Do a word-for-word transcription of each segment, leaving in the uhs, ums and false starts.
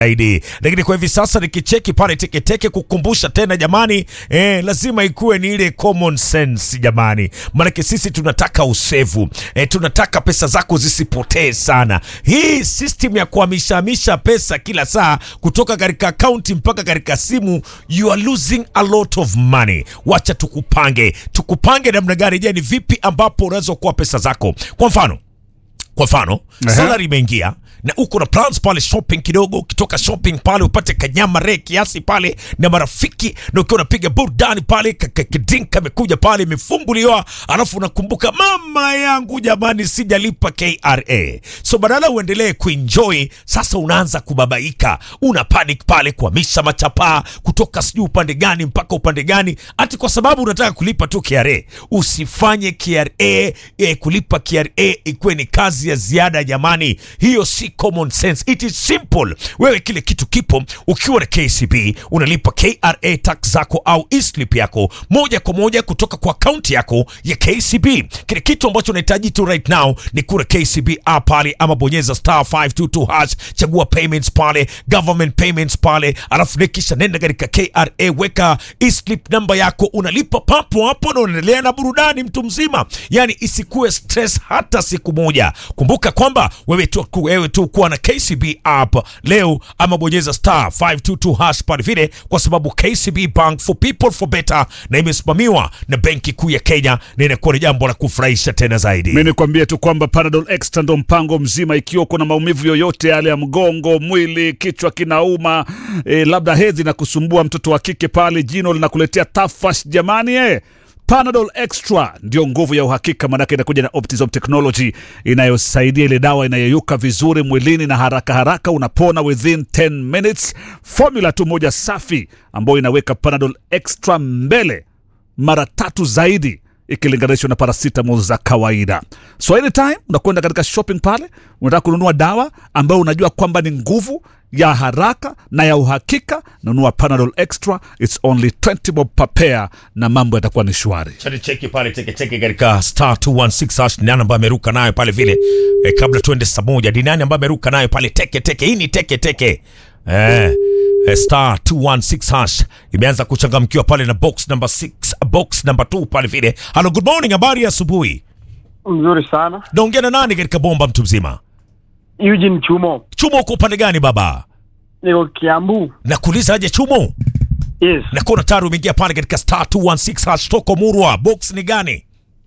zaidi. Lakini kwa hivi sasa nikicheki pale teke teke kukumbusha tena jamani, eh, lazima ikuwe ni ile common sense jamani. Maana sisi tunataka usevu. Eh, tunataka pesa zako zisipotee sana. Hii system ya kuhamishamisha pesa kila saa kutoka katika account mpaka katika simu, you are losing a lot of money. Wacha tukupange. Tukupange namna gani, je, ni vipi ambapo unaweza kuwa pesa zako. Kwa mfano, Kwa mfano, uh-huh. salary imeingia na uko na plans pale shopping kidogo, ukitoka shopping pale upate kanyama re kiasi pale na marafiki, na ukiwa unapiga burudani pale, drink kamekuja pale imefunguliwa, alafu unakumbuka mama yangu jamani sijalipa K R A. So badala uendelee kuenjoy, sasa unaanza kubabaika, una panic pale kuhamisha machapa kutoka sijui upande gani mpaka upande gani, ati kwa sababu unataka kulipa tu K R A. Usifanye K R A, eh, kulipa K R A ikuwe ni kazi ya ziada jamani. Hiyo si common sense. It is simple. Wewe kile kitu kipo, ukiwa na K C B unalipa K R A tax zako au e-slip yako moja kwa moja kutoka kwa account yako ya K C B. Kile kitu ambacho unahitaji tu right now ni kura K C B app pale, ama bonyeza star five two two hash, chagua payments pale, government payments pale, alafu nikisha nenda katika K R A, weka e-slip number yako, unalipa papo hapo na unaendelea na burudani mtu mzima. Yani isikue stress hata siku moja. Kumbuka kwamba wewe tu wewe tu kuwa na K C B app leo, ama bonyeza star five two two hash pale vile, kwa sababu K C B Bank for people for better, na imesimamiwa na Benki Kuu ya Kenya, na inakuwa ni jambo la kufurahisha tena zaidi. Mimi nikwambie tu kwamba Panadol Extra ndo mpango mzima. Ikiwa kuna maumivu yoyote yale ya mgongo, mwili, kichwa kinauma, e, labda hedhi na kusumbua mtoto wa kike pale, jino linakuletea tafash jamani, eh Panadol Extra ndio nguvu ya uhakika, manake inakuja na Optizome technology inayosaidia ile dawa inayoyuka vizuri mwilini na haraka haraka unapona within ten minutes. Formula tu moja safi ambayo inaweka Panadol Extra mbele mara tatu zaidi ikilinganishwa na paracetamol za kawaida. So anytime unakwenda katika shopping pale, unataka kununua dawa ambayo unajua kwamba ni nguvu ya haraka na ya uhakika, nunua Panadol Extra. It's only twenty bob per pair na mambo yatakuwa ni shwari. Chani cheki pale teke teke katika star two one six hash, ni nani ambaye ameruka nayo pale vile, e, kabla tuende saa moja, ni nani ambaye ameruka nayo pale teke teke. Hii ni teke teke. Eh, eh, star two one six hash imeanza kuchangamkiwa pale na box number six, box number two pale vile. Hello, good morning, habari ya asubuhi. Mzuri sana. Naongea na nani katika bomba mtu mzima? Eugene Chumo. Chumo uko upande gani baba? Niko Kiambu. Nakuuliza aje Chumo? Yes. Na kuna taru umeingia pale katika star two one six hash toko Murwa. Box ni gani?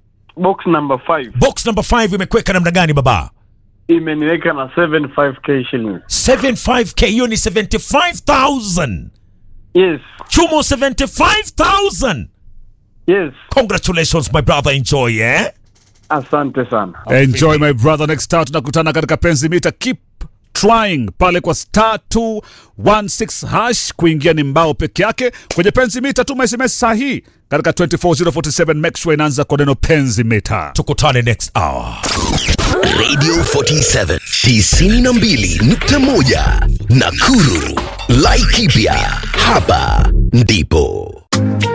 Box number five. Box number five imekweka namna gani baba? Imeniweka na seventy-five thousand shillings. seventy-five thousand, hiyo ni seventy-five thousand. Yes. Chumo seventy-five thousand. Yes. Congratulations my brother, enjoy eh? Asante sana. Enjoy my brother. Next start tunakutana katika penzi mita. Keep trying pale kwa star two one six hash. Kuingia ni mbao peke yake. Kwenye penzi mita tuma S M S sahihi katika two four zero four seven. Make sure inaanza kwa neno penzi mita. Tukutane next hour. Radio forty-seven tisini na mbili nukta moja Nakuru. Laikipia, hapa ndipo